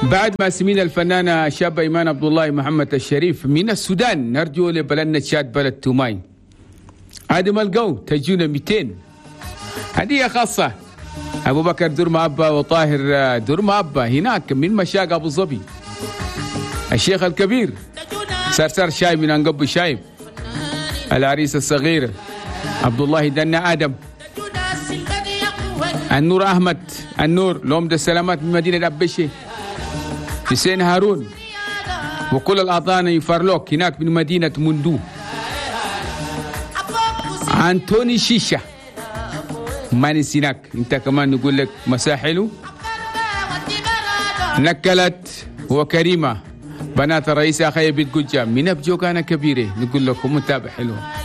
بعد ما سمينا الفنانة الشابة إيمان عبد الله محمد الشريف من السودان، نرجو لبلدنا تشاد بلد توماي. آدم القو تجونا 200 هدية خاصة. أبو بكر درما أبا وطاهر درما أبا هناك من مشاق أبو ظبي. الشيخ الكبير سرسر شايب من أنقب شايب. العريس الصغير عبد الله دنا آدم. النور أحمد النور لوم السلامات من مدينة أبشي. حسين هارون وكل الأعضاء يفرلوك هناك من مدينة مندو. أنتوني شيشة ماني سيناك. انت كمان نقول لك مساء حلو. نكلت وكريمة بنات الرئيس أخي بيت قجة من أبجوك أنا كبيرة، نقول لكم متابع حلو.